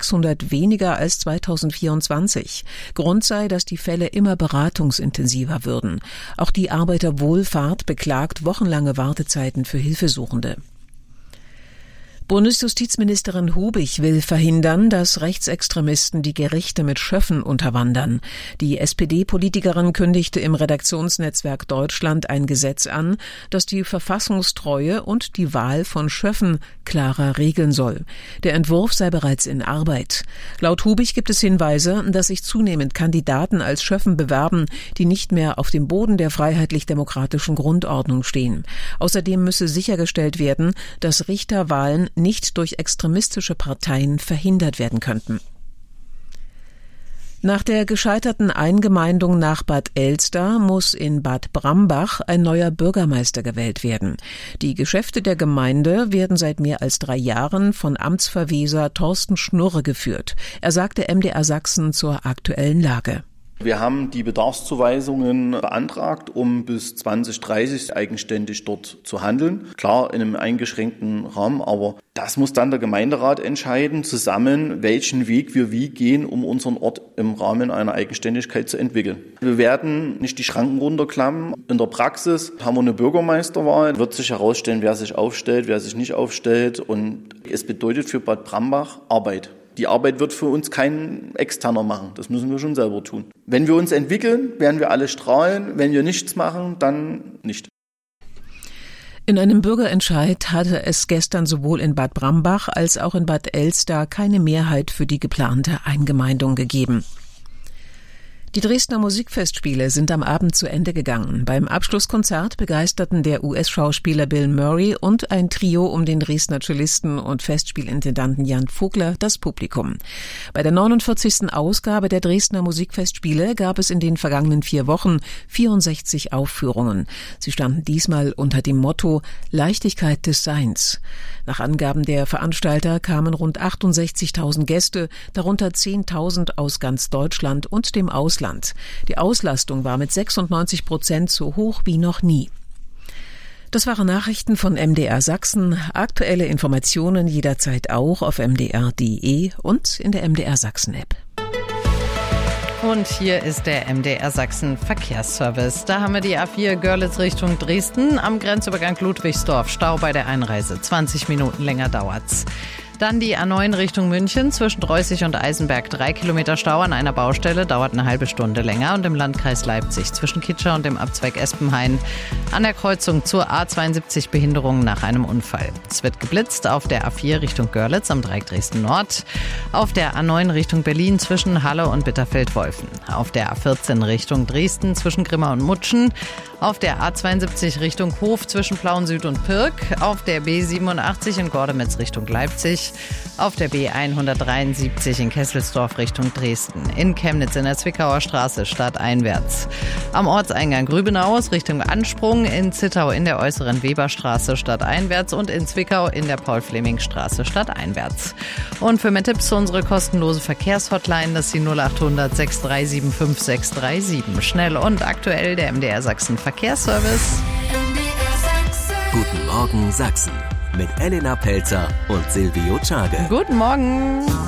600 weniger als 2024. Grund sei, dass die Fälle immer beratungsintensiver würden. Auch die Arbeiterwohlfahrt beklagt wochenlange Wartezeiten für Hilfesuchende. Bundesjustizministerin Hubig will verhindern, dass Rechtsextremisten die Gerichte mit Schöffen unterwandern. Die SPD-Politikerin kündigte im Redaktionsnetzwerk Deutschland ein Gesetz an, das die Verfassungstreue und die Wahl von Schöffen klarer regeln soll. Der Entwurf sei bereits in Arbeit. Laut Hubig gibt es Hinweise, dass sich zunehmend Kandidaten als Schöffen bewerben, die nicht mehr auf dem Boden der freiheitlich-demokratischen Grundordnung stehen. Außerdem müsse sichergestellt werden, dass Richterwahlen nicht durch extremistische Parteien verhindert werden könnten. Nach der gescheiterten Eingemeindung nach Bad Elster muss in Bad Brambach ein neuer Bürgermeister gewählt werden. Die Geschäfte der Gemeinde werden seit mehr als 3 Jahren von Amtsverweser Thorsten Schnurre geführt. Er sagte MDR Sachsen zur aktuellen Lage. Wir haben die Bedarfszuweisungen beantragt, um bis 2030 eigenständig dort zu handeln. Klar, in einem eingeschränkten Rahmen, aber das muss dann der Gemeinderat entscheiden, zusammen, welchen Weg wir wie gehen, um unseren Ort im Rahmen einer Eigenständigkeit zu entwickeln. Wir werden nicht die Schranken runterklappen. In der Praxis haben wir eine Bürgermeisterwahl. Wird sich herausstellen, wer sich aufstellt, wer sich nicht aufstellt. Und es bedeutet für Bad Brambach Arbeit. Die Arbeit wird für uns kein Externer machen. Das müssen wir schon selber tun. Wenn wir uns entwickeln, werden wir alle strahlen. Wenn wir nichts machen, dann nicht. In einem Bürgerentscheid hatte es gestern sowohl in Bad Brambach als auch in Bad Elster keine Mehrheit für die geplante Eingemeindung gegeben. Die Dresdner Musikfestspiele sind am Abend zu Ende gegangen. Beim Abschlusskonzert begeisterten der US-Schauspieler Bill Murray und ein Trio um den Dresdner Cellisten und Festspielintendanten Jan Vogler das Publikum. Bei der 49. Ausgabe der Dresdner Musikfestspiele gab es in den vergangenen 4 Wochen 64 Aufführungen. Sie standen diesmal unter dem Motto Leichtigkeit des Seins. Nach Angaben der Veranstalter kamen rund 68.000 Gäste, darunter 10.000 aus ganz Deutschland und dem Ausland. Die Auslastung war mit 96% so hoch wie noch nie. Das waren Nachrichten von MDR Sachsen. Aktuelle Informationen jederzeit auch auf mdr.de und in der MDR Sachsen App. Und hier ist der MDR Sachsen Verkehrsservice. Da haben wir die A4 Görlitz Richtung Dresden am Grenzübergang Ludwigsdorf. Stau bei der Einreise. 20 Minuten länger dauert's. Dann die A9 Richtung München zwischen Dreußig und Eisenberg. 3 Kilometer Stau an einer Baustelle, dauert eine halbe Stunde länger. Und im Landkreis Leipzig zwischen Kitscher und dem Abzweig Espenhain an der Kreuzung zur A72 Behinderungen nach einem Unfall. Es wird geblitzt auf der A4 Richtung Görlitz am Dreieck Dresden Nord. Auf der A9 Richtung Berlin zwischen Halle und Bitterfeld-Wolfen. Auf der A14 Richtung Dresden zwischen Grimma und Mutschen. Auf der A72 Richtung Hof zwischen Plauen Süd und Pirk. Auf der B87 in Gordemitz Richtung Leipzig. Auf der B173 in Kesselsdorf Richtung Dresden. In Chemnitz in der Zwickauer Straße stadteinwärts. Am Ortseingang Grübenaus Richtung Ansprung. In Zittau in der äußeren Weberstraße stadteinwärts. Und in Zwickau in der Paul-Fleming-Straße stadteinwärts. Und für mehr Tipps zu unserer kostenlose Verkehrshotline, das ist die 0800 637 5637. Schnell und aktuell der MDR Sachsen Verkehrsservice. Guten Morgen Sachsen mit Elena Pelzer und Silvio Czage. Guten Morgen.